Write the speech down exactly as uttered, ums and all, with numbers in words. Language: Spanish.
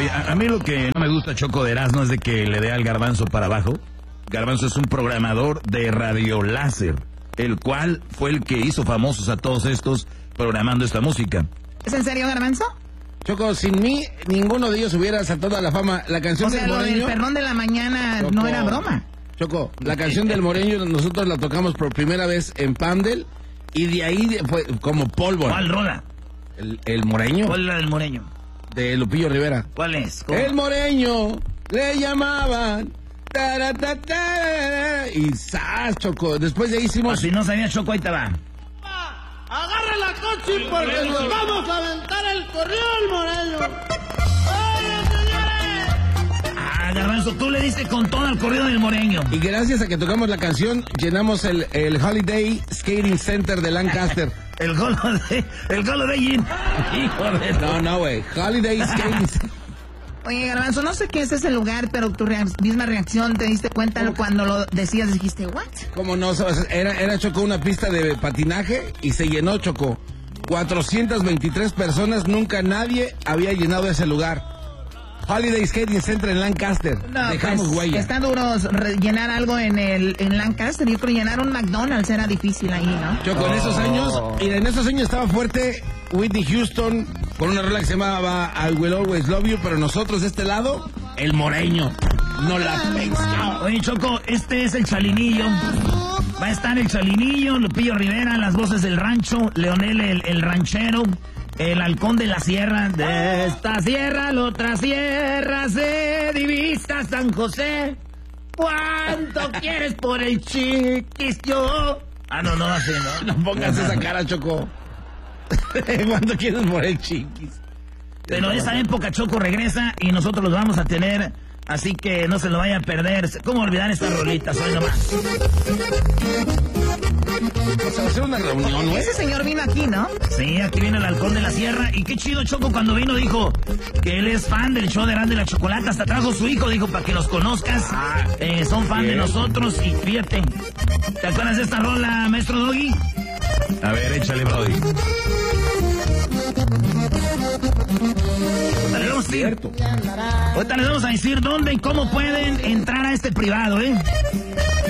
Oye, a, a mí lo que no me gusta, Choco, de Erasmo es de que le dé al Garbanzo para abajo. Garbanzo es un programador de radio láser, el cual fue el que hizo famosos a todos estos programando esta música. ¿Es en serio, Garbanzo? Choco, sin mí, ninguno de ellos hubiera saltado a la fama. La canción O sea, del lo Moreño... del perdón de la mañana Choco, no era broma. Choco, la canción del Moreño nosotros la tocamos por primera vez en Pandel y de ahí fue como pólvora. ¿Cuál rola? El, el Moreño. ¿Cuál era el Moreño? De Lupillo Rivera. ¿Cuál es? ¿Cómo? El Moreño, le llamaban... Taratata, y ¡zas, Choco! Después de ahí hicimos... Si no sabía, Choco, ahí te va. Agarra la coche porque nos vamos a aventar el corrión, Moreño. ¡Oye, señores! Ah, Garbanzo, tú le diste con todo al corrido del Moreño. Y gracias a que tocamos la canción, llenamos el, el Holiday Skating Center de Lancaster. El Holiday, el Holiday Inn. Hijo de... No, no, güey. Holiday Skating Center. Oye, Garbanzo, no sé qué es ese lugar, pero tu rea- misma reacción, ¿te diste cuenta cuando lo decías? Dijiste, ¿what? ¿Cómo no? Era, era, Choco, una pista de patinaje y se llenó, Choco. cuatrocientas veintitrés personas, nunca nadie había llenado ese lugar. Holiday Skating Center en Lancaster. No, Dejamos pues, huella. está duro re- llenar algo en el en Lancaster. Yo creo que llenar un McDonald's era difícil ahí, ¿no? Choco, en esos años, y en esos años estaba fuerte Whitney Houston con una rola que se llamaba I Will Always Love You, pero nosotros de este lado, el Moreño. No la pensamos. Oye, Choco, este es el Chalinillo. Va a estar el Chalinillo, Lupillo Rivera, las voces del rancho, Leonel el, el ranchero, el halcón de la sierra. De esta sierra a la otra sierra se divisa San José. ¿Cuánto quieres por el chiquis yo? Ah, no, no, así, ¿no? No pongas esa cara, Choco. ¿Cuánto quieres por el chiquis? Pero esa época, Choco, regresa y nosotros los vamos a tener, así que no se lo vaya a perder. ¿Cómo olvidar estas rolitas? Hoy nomás. Vamos a hacer una reunión, ¿no? Ese señor vino aquí, ¿no? Sí, aquí viene el halcón de la sierra. Y qué chido, Choco, cuando vino dijo que él es fan del show de Erasmo y la Chocolata. Hasta trajo su hijo, dijo, para que los conozcas. Eh, son fan de nosotros y fíjate. ¿Te acuerdas de esta rola, maestro Doggy? A ver, échale, Brody. Ahorita les vamos a decir, ahorita les vamos a decir dónde y cómo pueden entrar a este privado, ¿eh?